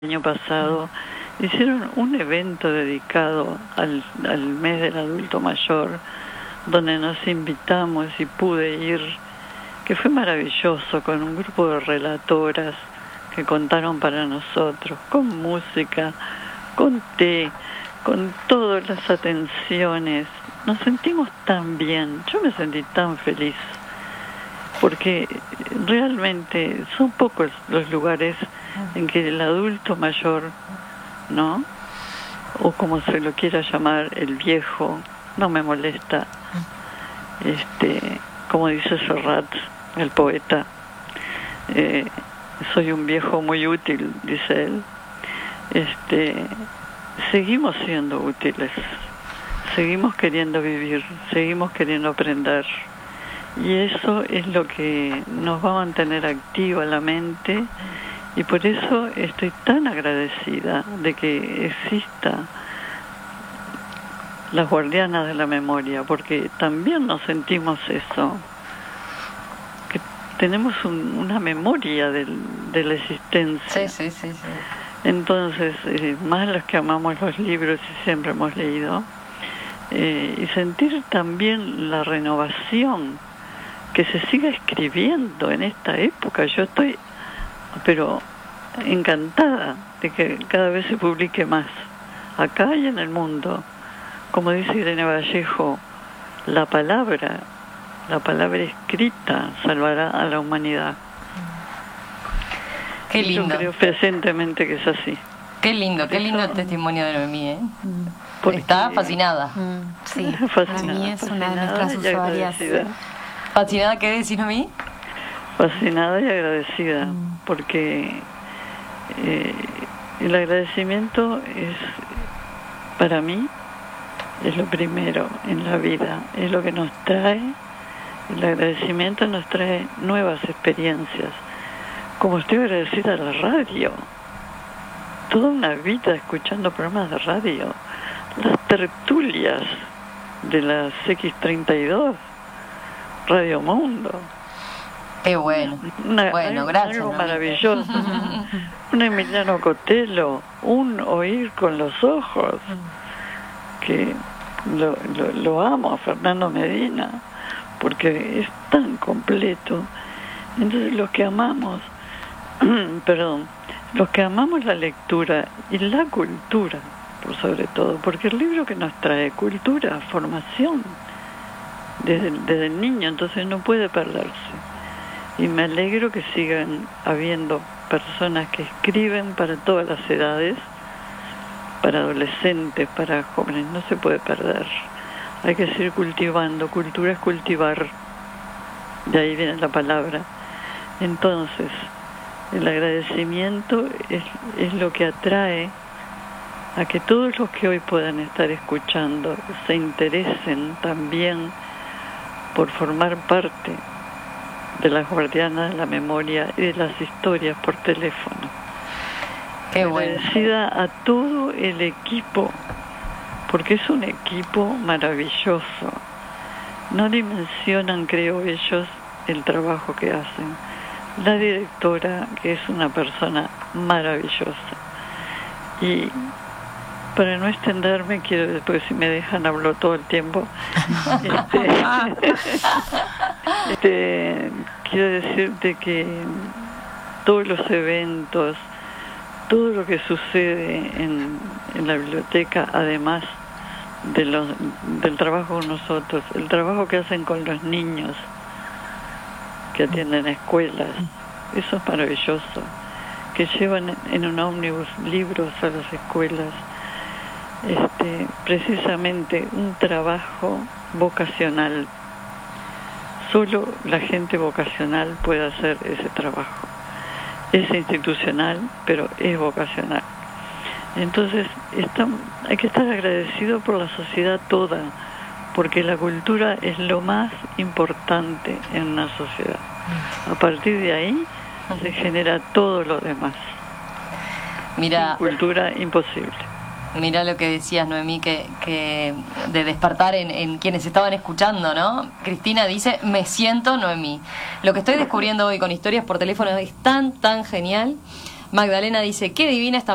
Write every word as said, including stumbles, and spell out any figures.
El año pasado hicieron un evento dedicado al, al mes del adulto mayor, donde nos invitamos y pude ir, que fue maravilloso, con un grupo de relatoras que contaron para nosotros, con música, con té, con todas las atenciones. Nos sentimos tan bien, yo me sentí tan feliz, porque realmente son pocos los lugares en que el adulto mayor, ¿no?, o como se lo quiera llamar, el viejo, no me molesta, este, como dice Serrat, el poeta, eh, soy un viejo muy útil, dice él. Este, seguimos siendo útiles, seguimos queriendo vivir, seguimos queriendo aprender, y eso es lo que nos va a mantener activa la mente. Y por eso estoy tan agradecida de que exista las guardianas de la memoria, porque también nos sentimos eso, que tenemos un, una memoria del, de la existencia. Sí, sí, sí, sí. Entonces, eh, más los que amamos los libros y siempre hemos leído, eh, y sentir también la renovación, que se siga escribiendo en esta época. Yo estoy pero encantada de que cada vez se publique más, acá y en el mundo. Como dice Irene Vallejo, la palabra, la palabra escrita salvará a la humanidad. Qué lindo. Yo creo fehacientemente que es así. Qué lindo, qué lindo el testimonio de Noemí, ¿eh? Porque está fascinada. Mm, sí, fascinada, Noemí es una de nuestras y usuarias. agradecida. ¿Fascinada qué decís, Noemí? Fascinada y agradecida, Mm. porque eh, el agradecimiento es, para mí, es lo primero en la vida, es lo que nos trae, el agradecimiento nos trae nuevas experiencias. Como estoy agradecida a la radio, toda una vida escuchando programas de radio, las tertulias de las equis treinta y dos, Radio Mundo. Qué bueno. Una, bueno, algo, gracias. algo ¿no? maravilloso. Un Emiliano Cotelo, un oír con los ojos, que lo, lo, lo amo a Fernando Medina, porque es tan completo. Entonces los que amamos, perdón, los que amamos la lectura y la cultura, por sobre todo, porque el libro que nos trae cultura, formación, desde, desde el niño, entonces no puede perderse. Y me alegro que sigan habiendo personas que escriben para todas las edades, para adolescentes, para jóvenes. No se puede perder. Hay que seguir cultivando. Cultura es cultivar. De ahí viene la palabra. Entonces, el agradecimiento es, es lo que atrae a que todos los que hoy puedan estar escuchando se interesen también por formar parte de las guardianas de la memoria y de las historias por teléfono. Qué bueno. Agradecida a todo el equipo, porque es un equipo maravilloso. No dimensionan, creo ellos, el trabajo que hacen. La directora, que es una persona maravillosa. Y para no extenderme, quiero después, si me dejan, hablo todo el tiempo. este, este, quiero decirte que todos los eventos, todo lo que sucede en, en la biblioteca, además de los, del trabajo con nosotros, el trabajo que hacen con los niños que atienden escuelas, eso es maravilloso, que llevan en un ómnibus libros a las escuelas. Este, precisamente un trabajo vocacional. Solo la gente vocacional puede hacer ese trabajo. Es institucional, pero es vocacional. Entonces, está, hay que estar agradecido por la sociedad toda, porque la cultura es lo más importante en una sociedad. A partir de ahí se genera todo lo demás. Mira, Sin cultura, imposible. Mirá lo que decías, Noemí, que, que de despertar en, en quienes estaban escuchando, ¿no? Cristina dice, me siento Noemí. Lo que estoy descubriendo hoy con historias por teléfono es tan, tan genial. Magdalena dice, qué divina esta